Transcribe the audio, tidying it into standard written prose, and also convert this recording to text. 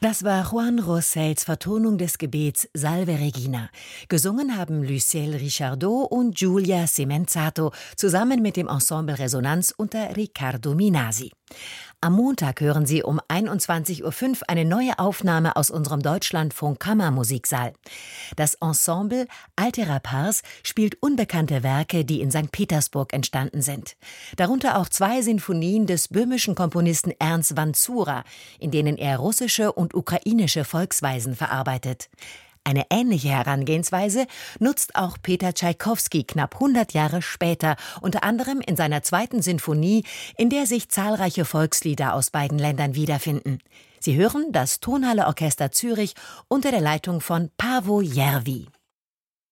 Das war Juan Rossells Vertonung des Gebets Salve Regina. Gesungen haben Lucille Richardot und Giulia Simenzato zusammen mit dem Ensemble Resonanz unter Riccardo Minasi. Am Montag hören Sie um 21:05 Uhr eine neue Aufnahme aus unserem Deutschlandfunk Kammermusiksaal. Das Ensemble Altera Pars spielt unbekannte Werke, die in St. Petersburg entstanden sind. Darunter auch 2 Sinfonien des böhmischen Komponisten Ernst Vanzura, in denen er russische und ukrainische Volksweisen verarbeitet. Eine ähnliche Herangehensweise nutzt auch Peter Tschaikowski knapp 100 Jahre später, unter anderem in seiner 2. Sinfonie, in der sich zahlreiche Volkslieder aus beiden Ländern wiederfinden. Sie hören das Tonhalle Orchester Zürich unter der Leitung von Paavo Järvi.